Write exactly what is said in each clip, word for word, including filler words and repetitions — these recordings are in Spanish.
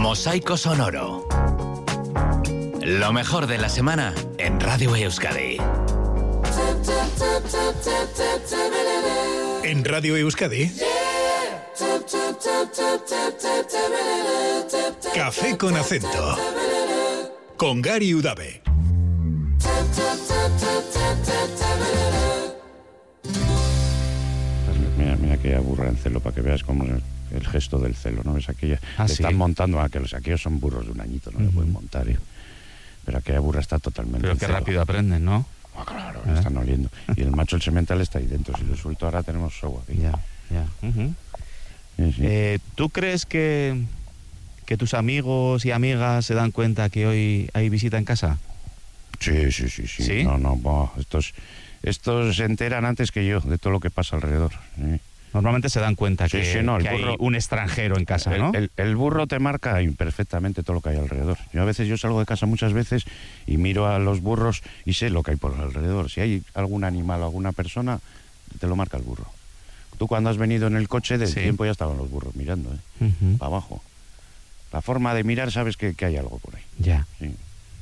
Mosaico Sonoro. Lo mejor de la semana en Radio Euskadi. En Radio Euskadi, Café con Acento, con Gary Udave. Mira, mira que aburra en celo, para que veas cómo es el gesto del celo, ¿no? Es aquella, ah, le ¿sí? Están montando, a que los aquellos son burros de un añito, no uh-huh. le pueden montar, ¿eh? Pero aquella burra está totalmente. Pero qué celo. Rápido aprenden, ¿no? Ah, claro, ¿Eh? Están oliendo. Y el macho, el semental, está ahí dentro. Si lo suelto ahora tenemos show aquí. Ya, ya. Uh-huh. Sí, sí. Eh, ¿Tú crees que, que tus amigos y amigas se dan cuenta que hoy hay visita en casa? Sí, sí, sí, sí. ¿Sí? No, no, boh, estos, estos se enteran antes que yo de todo lo que pasa alrededor. ¿Sí? Normalmente se dan cuenta sí, que, sí, no, que burro, hay un extranjero en casa, ¿no? El, el, el burro te marca perfectamente todo lo que hay alrededor. Yo a veces yo salgo de casa muchas veces y miro a los burros y sé lo que hay por alrededor. Si hay algún animal o alguna persona, te lo marca el burro. Tú cuando has venido en el coche, del sí. tiempo ya estaban los burros mirando, ¿eh? Uh-huh. Para abajo. La forma de mirar sabes que, que hay algo por ahí. Ya. Sí.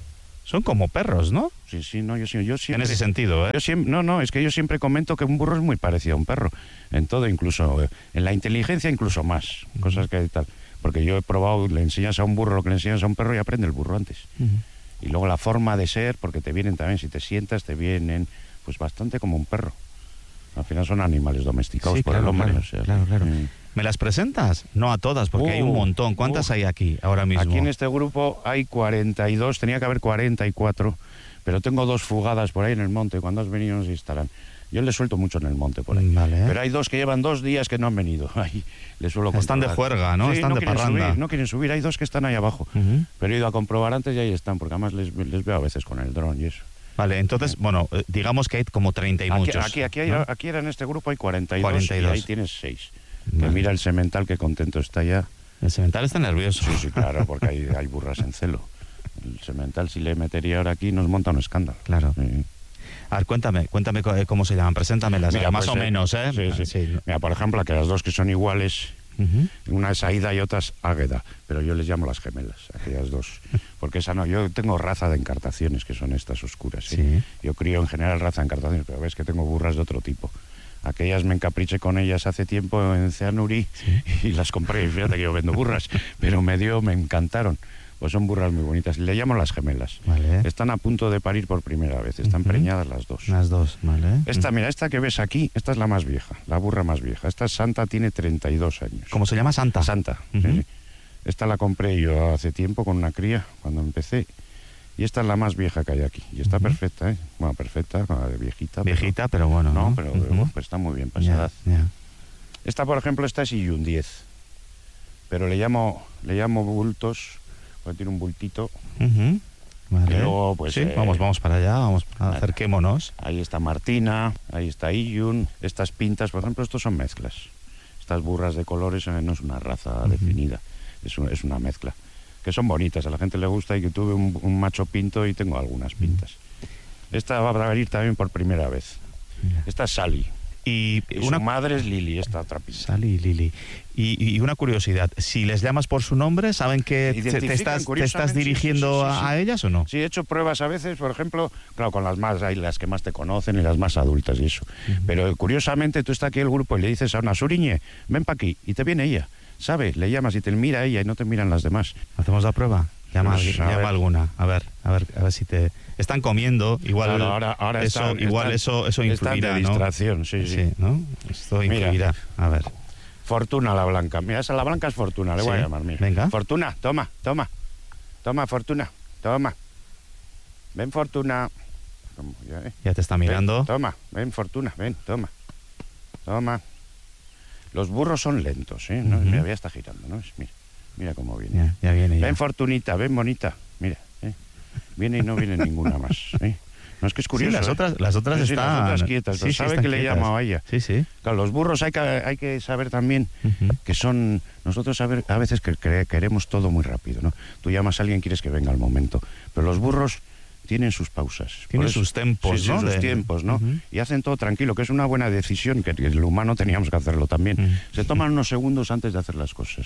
Son como perros, ¿no? Sí, sí, no, yo, yo siempre... En ese sentido, ¿eh? Yo siempre, no, no, es que yo siempre comento que un burro es muy parecido a un perro. En todo, incluso eh, en la inteligencia, incluso más. Uh-huh. Cosas que tal. Porque yo he probado, le enseñas a un burro lo que le enseñas a un perro y aprende el burro antes. Uh-huh. Y luego la forma de ser, porque te vienen también, si te sientas, te vienen, pues bastante como un perro. Al final son animales domesticados sí, por claro, el hombre. Claro, o sea, claro, claro. Eh. ¿Me las presentas? No a todas, porque uh, hay un montón. ¿Cuántas uh, hay aquí ahora mismo? Aquí en este grupo hay cuarenta y dos, tenía que haber cuarenta y cuatro, pero tengo dos fugadas por ahí en el monte. Cuando has venido nos instalan. Yo les suelto mucho en el monte por ahí. Vale. Pero hay dos que llevan dos días que no han venido. Ahí les suelo controlar. Están de juerga, ¿no? Sí, están no de parranda. Subir, no quieren subir, hay dos que están ahí abajo. Uh-huh. Pero he ido a comprobar antes y ahí están, porque además les, les veo a veces con el dron y eso. Vale, entonces, bueno, digamos que hay como treinta y aquí, muchos. Aquí, aquí, hay, ¿no? aquí era en este grupo hay cuarenta y dos, cuarenta y dos. Y ahí tienes seis. Vale. Que mira el semental, que contento está ya. El semental está nervioso. Sí, sí, claro, porque hay, hay burras en celo. El semental, si le metería ahora aquí, nos monta un escándalo. Claro. Sí. A ver, cuéntame, cuéntame cómo se llaman, preséntamelas, Mira, más pues, o menos, ¿eh? Sí, sí. sí. Mira, por ejemplo, que las dos que son iguales, uh-huh. una es Aida y otra es Águeda, pero yo les llamo las gemelas, aquellas dos. Porque esa no, yo tengo raza de encartaciones, que son estas oscuras. ¿sí? Sí. Yo crío en general raza de encartaciones, pero ves que tengo burras de otro tipo. Aquellas me encapriché con ellas hace tiempo en Ceanuri sí. y las compré. Fíjate que yo vendo burras, pero me dio, me encantaron. Pues son burras muy bonitas. Le llamo las gemelas. Vale. Están a punto de parir por primera vez. Están uh-huh. preñadas las dos. Las dos, vale. Esta, mira, esta que ves aquí, esta es la más vieja, la burra más vieja. Esta es Santa, tiene treinta y dos años. ¿Cómo se llama? Santa. Santa. Uh-huh. Sí, sí. Esta la compré yo hace tiempo con una cría, cuando empecé. Y esta es la más vieja que hay aquí. Y está uh-huh. perfecta, ¿eh? Bueno, perfecta, viejita. Viejita, pero, pero bueno. No, ¿no? pero, uh-huh. pero está muy bien pasada. Yeah, yeah. Esta, por ejemplo, esta es Iyun diez. Pero le llamo, le llamo bultos, porque tiene un bultito. Uh-huh. Vale. Y luego, pues... Sí, eh, vamos, vamos para allá, vamos, acerquémonos. Ahí está Martina, ahí está Iyun. Estas pintas, por ejemplo, estos son mezclas. Estas burras de colores no es una raza uh-huh. definida, es, un, es una mezcla. Que son bonitas, a la gente le gusta, y que tuve un, un macho pinto y tengo algunas pintas. Esta va a venir también por primera vez. Esta es Sally. Y, y una... su madre es Lili, esta otra pinta. Sally y Lili. Y, y una curiosidad, si les llamas por su nombre, ¿saben que te, te, estás, te estás dirigiendo sí, sí, sí, sí. a ellas o no? Sí, he hecho pruebas a veces, por ejemplo, claro, con las más, hay las que más te conocen y las más adultas y eso. Uh-huh. Pero curiosamente tú estás aquí el grupo y le dices a una Suriñe, ven para aquí, y te viene ella. ¿Sabe? Le llamas y te mira ella y no te miran las demás. ¿Hacemos la prueba? Llama, pues, llama alguna. A ver, a ver, a ver si te... Están comiendo, igual claro, ahora, ahora eso, están, igual están, eso, eso influirá, de distracción, ¿no? sí, sí. sí ¿no? Esto influirá. Mira, a ver. Fortuna la blanca. Mira, esa la blanca es Fortuna, le sí. voy a llamar, mira. Venga. Fortuna, toma, toma. Toma, Fortuna, toma. Ven, Fortuna. Ya, eh. ya te está mirando. Ven, toma, ven, Fortuna, ven, toma. Toma. Los burros son lentos, ¿eh? ¿No? Uh-huh. Mira, ya está girando, ¿no? Mira, mira cómo viene. Ya, ya viene. Ven, ya. Fortunita, ven, bonita. Mira, ¿eh? Viene y no viene ninguna más, ¿eh? No, es que es curioso. Sí, las, ¿eh? otras, las otras sí, están... Sí, las otras quietas, sí, pero sí, sabe que le he llamado a ella. Sí, sí. Claro, los burros hay que, hay que saber también uh-huh. que son... Nosotros a, ver, a veces que queremos todo muy rápido, ¿no? Tú llamas a alguien, quieres que venga al momento. Pero los burros tienen sus pausas. Tienen sus tiempos, sí, ¿no? Sí, sus de... tiempos, ¿no? Uh-huh. Y hacen todo tranquilo, que es una buena decisión, que el humano teníamos que hacerlo también. Uh-huh. Se toman unos segundos antes de hacer las cosas.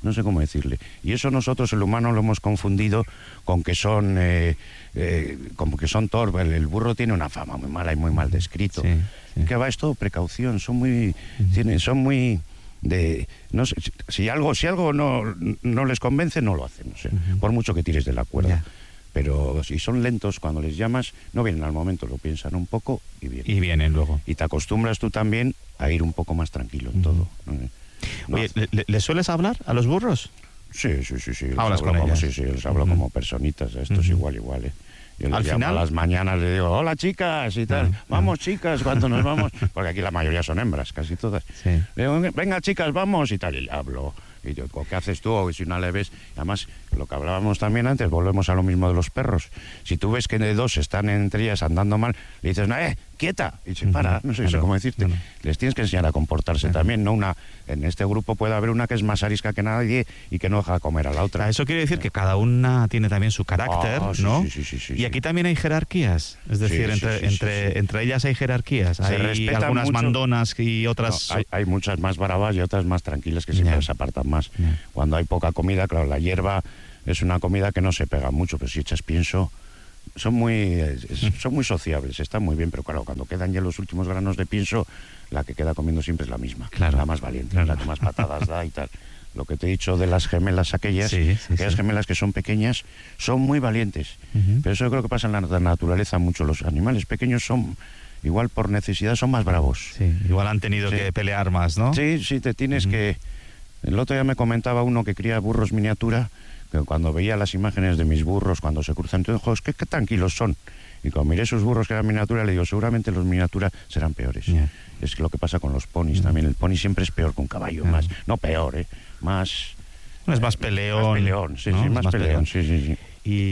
no sé cómo decirle. Y eso nosotros, el humano, lo hemos confundido con que son, eh, eh, como que son torpes. El, el burro tiene una fama muy mala y muy mal descrito. Sí, sí. Que va, es todo precaución, son muy, uh-huh. tienen, son muy... de no sé, si algo si algo no, no les convence, no lo hacen, o sea, uh-huh. por mucho que tires de la cuerda. Yeah. Pero si son lentos, cuando les llamas, no vienen al momento, lo piensan un poco y vienen. Y vienen luego. Y te acostumbras tú también a ir un poco más tranquilo en uh-huh. todo. ¿no? Oye, ¿le, ¿le sueles hablar a los burros? Sí, sí, sí, sí. ¿Hablas con como, ellas? Sí, sí, les hablo uh-huh. como personitas, esto uh-huh. es igual, igual, ¿eh? Yo les al llamo final a las mañanas, le digo, hola chicas y tal, uh-huh. vamos chicas, cuando nos vamos, porque aquí la mayoría son hembras, casi todas. Sí. Digo, venga chicas, vamos y tal, y le hablo. Y yo, ¿qué haces tú? O si no le ves, además, lo que hablábamos también antes, volvemos a lo mismo de los perros. Si tú ves que de dos están entre ellas andando mal, le dices, no, eh, quieta, y se para, no sé, claro, sé cómo decirte. No, no. Les tienes que enseñar a comportarse claro. también, no una, en este grupo puede haber una que es más arisca que nadie y que no deja comer a la otra. Eso quiere decir que cada una tiene también su carácter, oh, sí, ¿no? Sí, sí, sí, sí, y aquí sí. también hay jerarquías, es decir, sí, entre, sí, sí, entre, sí, sí. entre ellas hay jerarquías, se hay algunas mucho. mandonas y otras... No, hay, hay muchas más bravas y otras más tranquilas que siempre yeah. se apartan más. Yeah. Cuando hay poca comida, claro, la hierba es una comida que no se pega mucho, pero si echas pienso, son muy, es, son muy sociables, están muy bien, pero claro, cuando quedan ya los últimos granos de pienso, la que queda comiendo siempre es la misma, claro. la más valiente, claro. la que más patadas da y tal. Lo que te he dicho de las gemelas aquellas, sí, sí, aquellas sí. gemelas que son pequeñas, son muy valientes, uh-huh. pero eso yo creo que pasa en la naturaleza mucho. Los animales pequeños son, igual por necesidad, son más bravos. Sí, igual han tenido sí. que pelear más, ¿no? Sí, sí, te tienes uh-huh. que... El otro día me comentaba uno que cría burros miniatura, que cuando veía las imágenes de mis burros cuando se cruzan, entonces, dijo, ¿qué, qué tranquilos son? Y cuando miré esos burros que eran miniatura, le digo, seguramente los miniatura serán peores. Yeah. Es lo que pasa con los ponis yeah. también. El pony siempre es peor que un caballo, yeah. más, no peor, ¿eh? Más... Es más peleón. Más peleón, sí, ¿no? sí, más, más peleón, peleón. sí, sí, sí.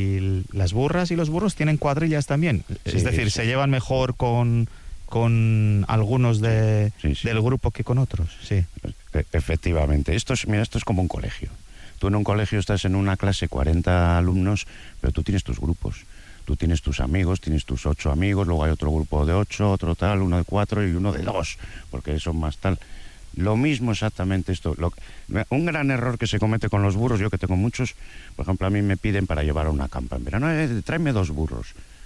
Y las burras y los burros tienen cuadrillas también. Sí, es decir, sí. se llevan mejor con, con algunos de, sí, sí. del grupo que con otros. Sí. E- efectivamente. Esto es, mira, esto es como un colegio. Tú en un colegio estás en una clase, cuarenta alumnos, pero tú tienes tus grupos. Tú tienes tus amigos, tienes tus ocho amigos, luego hay otro grupo de ocho, otro tal, uno de cuatro y uno de dos, porque son más tal. Lo mismo exactamente esto. Lo, un gran error que se comete con los burros, yo que tengo muchos, por ejemplo, a mí me piden para llevar a una campa en verano, eh, tráeme dos burros.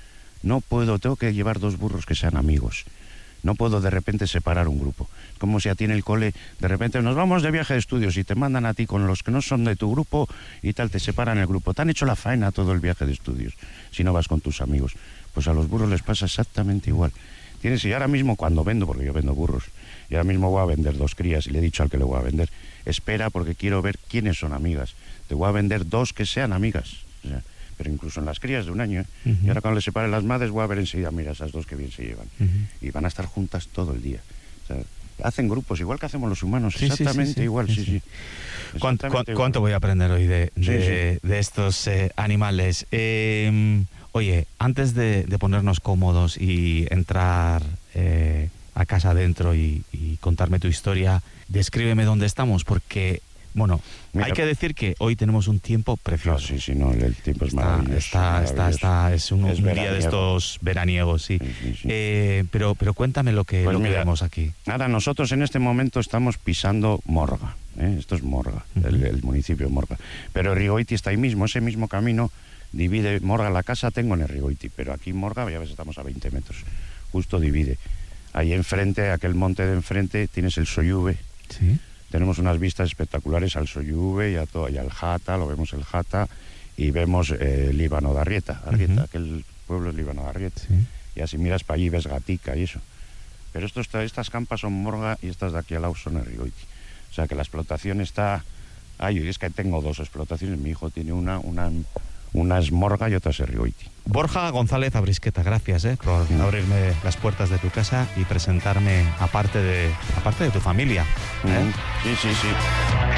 No puedo, tengo que llevar dos burros que sean amigos. No puedo de repente separar un grupo. Como si a ti en el cole, de repente nos vamos de viaje de estudios y te mandan a ti con los que no son de tu grupo y tal, te separan el grupo. Te han hecho la faena todo el viaje de estudios, si no vas con tus amigos. Pues a los burros les pasa exactamente igual. Tienes, y ahora mismo cuando vendo, porque yo vendo burros, y ahora mismo voy a vender dos crías y le he dicho al que le voy a vender, espera porque quiero ver quiénes son amigas. Te voy a vender dos que sean amigas. O sea, pero incluso en las crías de un año, ¿eh? Uh-huh. Y ahora cuando les separen las madres voy a ver enseguida, mira, esas dos que bien se llevan. Uh-huh. Y van a estar juntas todo el día. O sea, hacen grupos, igual que hacemos los humanos, sí, exactamente sí, sí, sí. igual, sí, sí. sí. ¿Cuánto, cu- igual. ¿Cuánto voy a aprender hoy de, de, sí, sí. de estos eh, animales? Eh, oye, antes de, de ponernos cómodos y entrar eh, a casa adentro y, y contarme tu historia, descríbeme dónde estamos, porque... Bueno, mira, hay que decir que hoy tenemos un tiempo precioso. No, sí, sí, no, el tiempo es está, maravilloso. Está, maravilloso. está, está, es un, es un día de estos veraniegos, sí. sí, sí, sí. Eh, pero, pero cuéntame lo que, pues lo mira, que vemos aquí. Nada, nosotros en este momento estamos pisando Morga, ¿eh? Esto es Morga, uh-huh. el, el municipio de Morga. Pero Rigoiti está ahí mismo, ese mismo camino divide Morga. La casa tengo en el Rigoiti, pero aquí Morga, ya ves, estamos a veinte metros, justo divide. Ahí enfrente, aquel monte de enfrente, tienes el Soyuve. Sí. Tenemos unas vistas espectaculares al Soyuve y, a todo, y al Jata, lo vemos el Jata, y vemos eh, Líbano de Arrieta, Arrieta, uh-huh. aquel pueblo es Líbano de Arrieta. Sí. Y así miras para allí, ves Gatica y eso. Pero esto está, estas campas son Morga y estas de aquí al lado son el Rigoiti. O sea que la explotación está... Ay, es que tengo dos explotaciones, mi hijo tiene una, una, una es Morga y otra es el Rigoiti. Borja González Abrisqueta, gracias eh, por mm. abrirme las puertas de tu casa y presentarme aparte de, aparte de tu familia. ¿eh? Mm. Sí, sí, sí.